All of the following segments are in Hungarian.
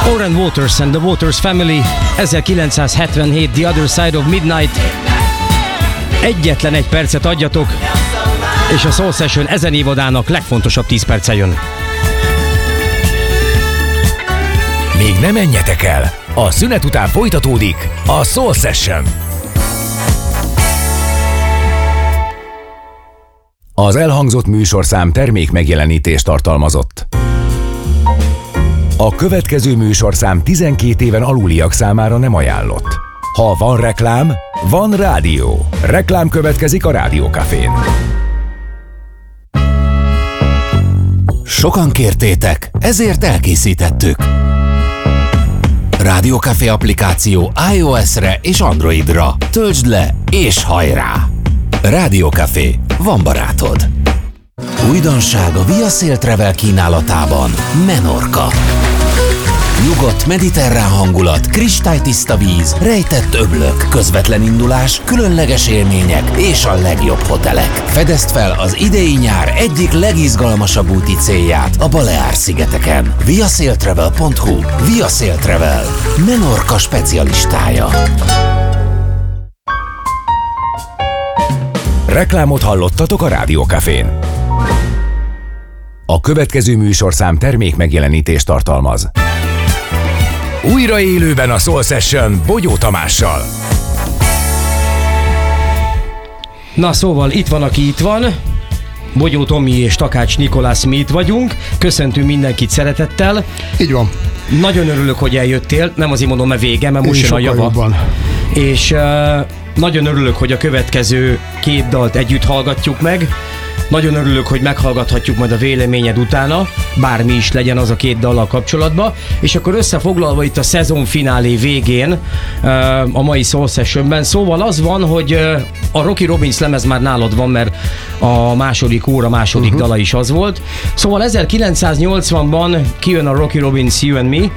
Oren Waters and the Waters Family, 1977, The Other Side of Midnight. Egyetlen egy percet adjatok, és a Soul Session ezen évadának legfontosabb 10 perce jön. Még ne menjetek el! A szünet után folytatódik a Soul Session. Az elhangzott műsorszám termék megjelenítést tartalmazott. A következő műsorszám 12 éven aluliak számára nem ajánlott. Ha van reklám, van rádió. Reklám következik a Rádió Cafén. Sokan kértétek, ezért elkészítettük. Rádió Café applikáció iOS-re és Androidra. Töltsd le és hajrá! Rádió Café, van barátod. Újdonság a Via Sail Travel kínálatában. Menorca. Nyugodt mediterrán hangulat, kristálytiszta víz, rejtett öblök, közvetlen indulás, különleges élmények és a legjobb hotelek. Fedezd fel az idei nyár egyik legizgalmasabb úti célját a Baleár-szigeteken. viasailtravel.hu. Via Sail Travel, Menorca specialistája. Reklámot hallottatok a Rádió Cafén. A következő műsorszám termék megjelenítést tartalmaz. Újra élőben a Soul Session Bogyó Tamással. Na szóval itt van, aki itt van. Bogyó Tomi és Takács Nikolász, mi itt vagyunk. Köszöntünk mindenkit szeretettel. Így van. Nagyon örülök, hogy eljöttél. Nem azért mondom, mert vége, mert most jön a java. Jobban. És nagyon örülök, hogy a következő 2 dalt együtt hallgatjuk meg. Nagyon örülök, hogy meghallgathatjuk majd a véleményed utána, bármi is legyen az a 2 dallal kapcsolatban. És akkor összefoglalva itt a szezon finálé végén a mai Soul Sessionben. Szóval az van, hogy a Rocky Robbins lemez már nálad van, mert a második óra második dala is az volt. Szóval 1980-ban kijön a Rocky Robbins You and Me,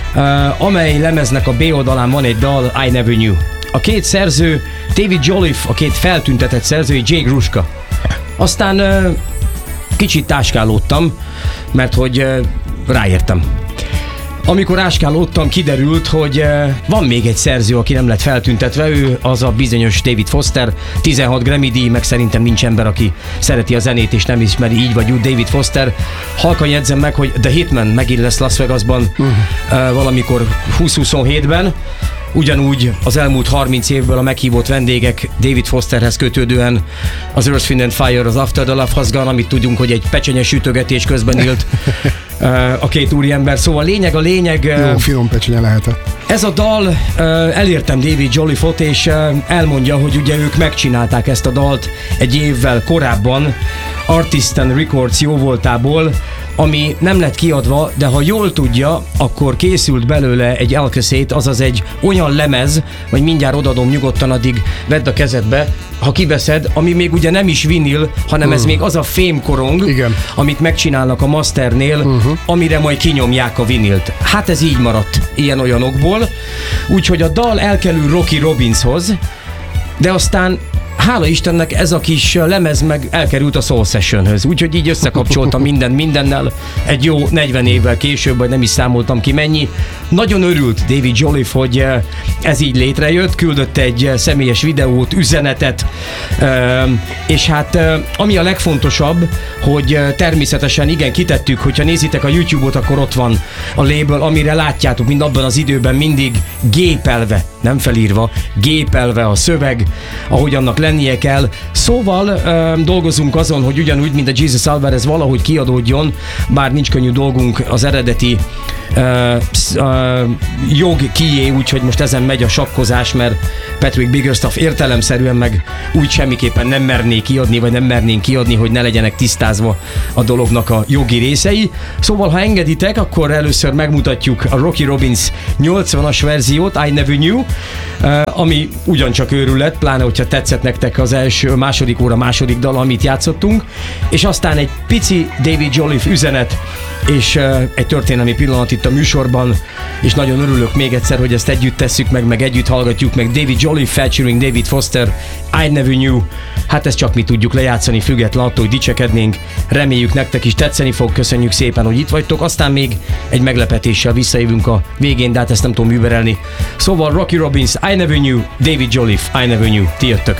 amely lemeznek a B oldalán van egy dal, I Never Knew. A 2 szerző, David Jolliffe, a 2 feltüntetett szerzői, Jay Gruszka. Aztán kicsit áskálódtam, mert hogy ráértem. Amikor áskálódtam, kiderült, hogy van még egy szerző, aki nem lett feltüntetve, ő az a bizonyos David Foster, 16 Grammy-díj, meg szerintem nincs ember, aki szereti a zenét és nem ismeri így vagy úgy David Foster. Halkan jegyzem meg, hogy The Hitman megint lesz Las Vegasban valamikor 2027-ben. Ugyanúgy az elmúlt 30 évből a meghívott vendégek David Fosterhez kötődően az Earth, Wind and Fire, az After the Love Has Gone, amit tudunk, hogy egy pecsenye sütögetés közben élt a 2 úriember. Szóval a lényeg... Jó, finom pecsenye lehetett. Ez a dal, elértem David Jolliffot, és elmondja, hogy ugye ők megcsinálták ezt a dalt egy évvel korábban Artist and Records jóvoltából, ami nem lett kiadva, de ha jól tudja, akkor készült belőle egy Alcassette, azaz egy olyan lemez, vagy mindjárt odadom nyugodtan, addig vedd a kezedbe, ha kiveszed, ami még ugye nem is vinil, hanem ez még az a fémkorong, igen, amit megcsinálnak a masternél, amire majd kinyomják a vinilt. Hát ez így maradt ilyen-olyanokból, úgyhogy a dal elkerül Rocky Robbinshoz, de aztán hála Istennek ez a kis lemez meg elkerült a Soul Sessionhöz, úgyhogy így összekapcsoltam mindennel egy jó 40 évvel később, vagy nem is számoltam ki mennyi. Nagyon örült David Jolliffe, hogy ez így létrejött, küldött egy személyes videót, üzenetet, és hát ami a legfontosabb, hogy természetesen igen, kitettük, hogyha nézitek a YouTube-ot, akkor ott van a label, amire látjátok, mind abban az időben mindig gépelve, nem felírva, gépelve a szöveg, ahogy annak lennie kell. Szóval dolgozunk azon, hogy ugyanúgy, mint a Jesus Alvarez valahogy kiadódjon, bár nincs könnyű dolgunk az eredeti jog kié, úgyhogy most ezen megy a sakkozás, mert Patrick Biggerstaff értelemszerűen meg úgy semmiképpen nem merné kiadni, vagy nem mernénk kiadni, hogy ne legyenek tisztázva a dolognak a jogi részei. Szóval, ha engeditek, akkor először megmutatjuk a Rocky Robbins 80-as verziót, I Never Knew, ami ugyancsak őrület, pláne, hogyha tetszett nektek az második óra második dal, amit játszottunk, és aztán egy pici David Jolliffe üzenet, és egy történelmi pillanat itt itt a műsorban, és nagyon örülök még egyszer, hogy ezt együtt tesszük meg együtt hallgatjuk meg. David Jolliffe featuring David Foster, I Never Knew. Hát ezt csak mi tudjuk lejátszani, független attól, hogy dicsekednénk. Reméljük nektek is tetszeni fog, köszönjük szépen, hogy itt vagytok. Aztán még egy meglepetéssel visszajövünk a végén, de hát ezt nem tudom műverelni. Szóval Rocky Robbins, I Never Knew, David Jolliffe, I Never Knew. Ti jöttök.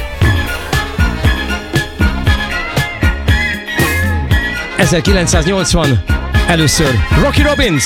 1980, először Rocky Robbins.